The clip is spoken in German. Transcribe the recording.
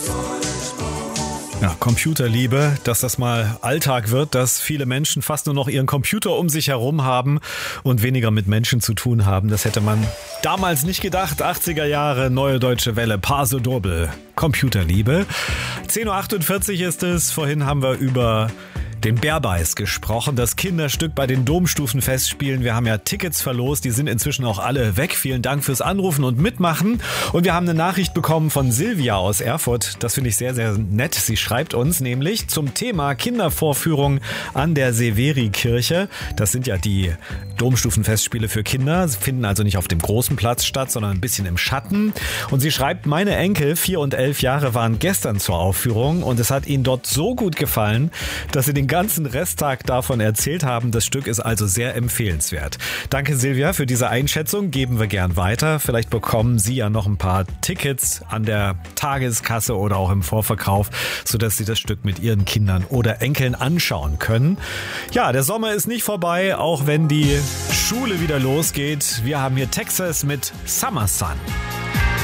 Ja, Computerliebe, dass das mal Alltag wird, dass viele Menschen fast nur noch ihren Computer um sich herum haben und weniger mit Menschen zu tun haben. Das hätte man damals nicht gedacht. 80er Jahre, Neue Deutsche Welle, Paso Doble, Computerliebe. 10.48 Uhr ist es. Vorhin haben wir über den Bärbeiß gesprochen, das Kinderstück bei den Domstufenfestspielen. Wir haben ja Tickets verlost, die sind inzwischen auch alle weg. Vielen Dank fürs Anrufen und Mitmachen. Und wir haben eine Nachricht bekommen von Silvia aus Erfurt. Das finde ich sehr, sehr nett. Sie schreibt uns nämlich zum Thema Kindervorführung an der Severi-Kirche. Das sind ja die Domstufenfestspiele für Kinder. Sie finden also nicht auf dem großen Platz statt, sondern ein bisschen im Schatten. Und sie schreibt, meine Enkel, 4 und 11 Jahre, waren gestern zur Aufführung und es hat ihnen dort so gut gefallen, dass sie den ganzen Resttag davon erzählt haben. Das Stück ist also sehr empfehlenswert. Danke Silvia für diese Einschätzung. Geben wir gern weiter. Vielleicht bekommen Sie ja noch ein paar Tickets an der Tageskasse oder auch im Vorverkauf, sodass Sie das Stück mit Ihren Kindern oder Enkeln anschauen können. Ja, der Sommer ist nicht vorbei, auch wenn die Schule wieder losgeht. Wir haben hier Texas mit Summer Sun.